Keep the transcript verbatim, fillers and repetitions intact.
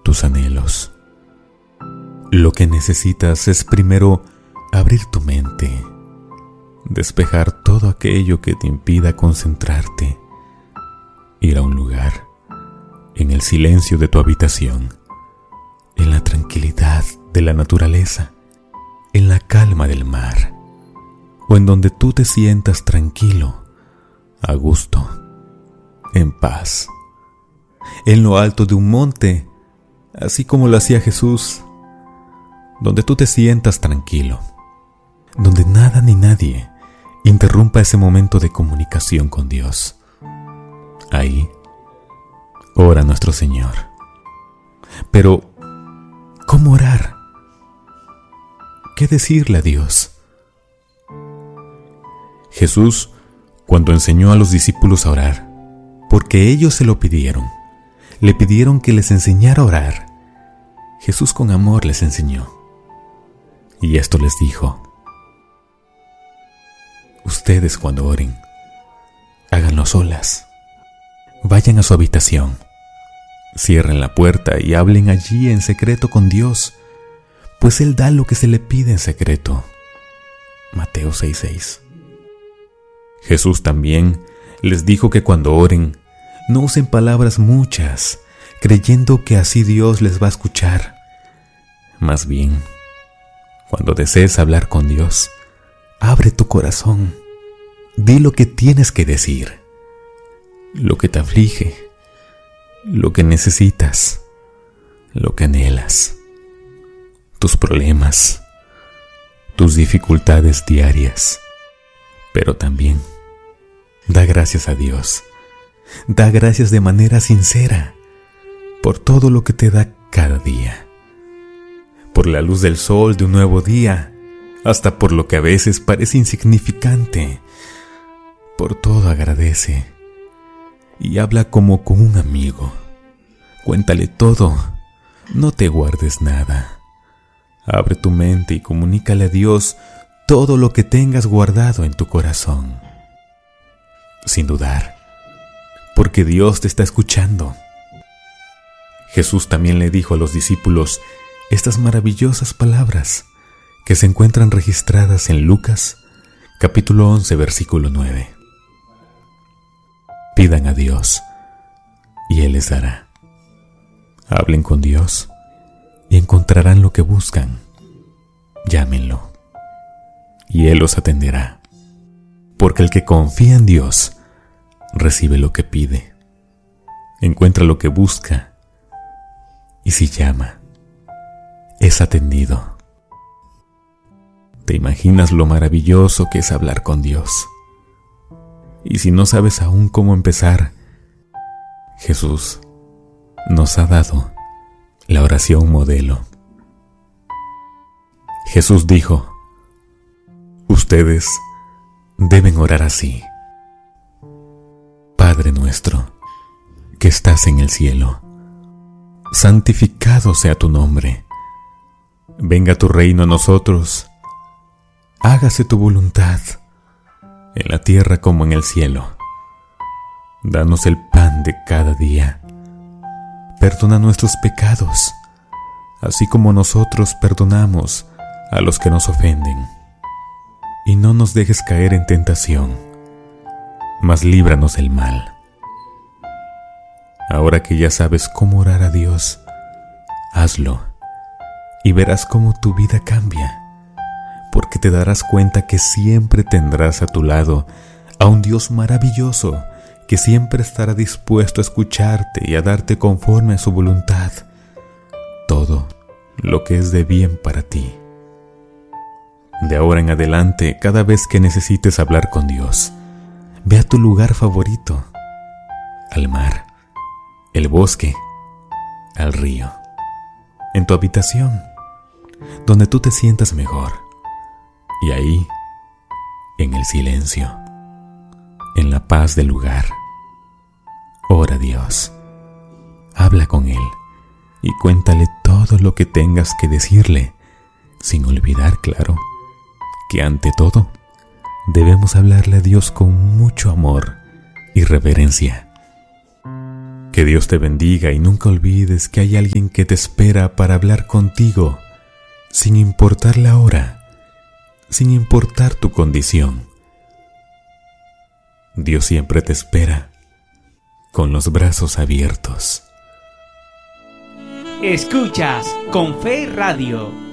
tus anhelos. Lo que necesitas es primero abrir tu mente, despejar todo aquello que te impida concentrarte, ir a un lugar, en el silencio de tu habitación, en la tranquilidad de la naturaleza, en la calma del mar, o en donde tú te sientas tranquilo, a gusto, en paz, en lo alto de un monte, así como lo hacía Jesús, donde tú te sientas tranquilo, donde nada ni nadie interrumpa ese momento de comunicación con Dios. Ahí ora nuestro Señor. Pero, ¿cómo orar? ¿Qué decirle a Dios? Jesús, cuando enseñó a los discípulos a orar, porque ellos se lo pidieron, le pidieron que les enseñara a orar, Jesús con amor les enseñó. Y esto les dijo: ustedes cuando oren, háganlo a solas. Vayan a su habitación, cierren la puerta y hablen allí en secreto con Dios, pues Él da lo que se le pide en secreto. Mateo seis seis. Jesús también les dijo que cuando oren, no usen palabras muchas, creyendo que así Dios les va a escuchar. Más bien, cuando desees hablar con Dios, abre tu corazón, di lo que tienes que decir, lo que te aflige, lo que necesitas, lo que anhelas, tus problemas, tus dificultades diarias, pero también da gracias a Dios, da gracias de manera sincera por todo lo que te da cada día, por la luz del sol de un nuevo día, hasta por lo que a veces parece insignificante. Por todo agradece y habla como con un amigo. Cuéntale todo, no te guardes nada. Abre tu mente y comunícale a Dios todo lo que tengas guardado en tu corazón, sin dudar, porque Dios te está escuchando. Jesús también le dijo a los discípulos estas maravillosas palabras que se encuentran registradas en Lucas, capítulo once, versículo nueve. Pidan a Dios, y Él les dará. Hablen con Dios, y encontrarán lo que buscan. Llámenlo, y Él los atenderá. Porque el que confía en Dios, recibe lo que pide, encuentra lo que busca, y si llama, es atendido. ¿Te imaginas lo maravilloso que es hablar con Dios? Y si no sabes aún cómo empezar, Jesús nos ha dado la oración modelo. Jesús dijo: ustedes deben orar así: Padre nuestro, que estás en el cielo, santificado sea tu nombre. Venga tu reino a nosotros. Hágase tu voluntad, en la tierra como en el cielo. Danos el pan de cada día. Perdona nuestros pecados, así como nosotros perdonamos a los que nos ofenden. Y no nos dejes caer en tentación, mas líbranos del mal. Ahora que ya sabes cómo orar a Dios, hazlo y verás cómo tu vida cambia, porque te darás cuenta que siempre tendrás a tu lado a un Dios maravilloso que siempre estará dispuesto a escucharte y a darte conforme a su voluntad todo lo que es de bien para ti. De ahora en adelante, cada vez que necesites hablar con Dios, ve a tu lugar favorito, al mar, el bosque, al río, en tu habitación, donde tú te sientas mejor. Y ahí, en el silencio, en la paz del lugar, ora a Dios, habla con Él y cuéntale todo lo que tengas que decirle, sin olvidar, claro, que ante todo debemos hablarle a Dios con mucho amor y reverencia. Que Dios te bendiga y nunca olvides que hay alguien que te espera para hablar contigo, sin importar la hora, sin importar tu condición. Dios siempre te espera, con los brazos abiertos. Escuchas Con Fe Radio.